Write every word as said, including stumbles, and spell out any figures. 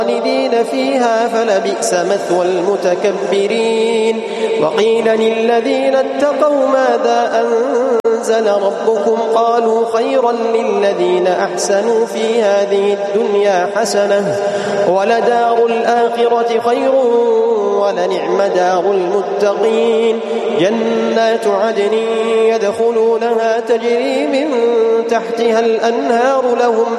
خالدين فيها فلبئس مثوى المتكبرين. وقيل للذين اتقوا ماذا أنزل ربكم قالوا خيرا للذين أحسنوا في هذه الدنيا حسنة ولدار الآخرة خير ولنعم دار المتقين. جنات عدن يدخلونها تجري من تحتها الأنهار لهم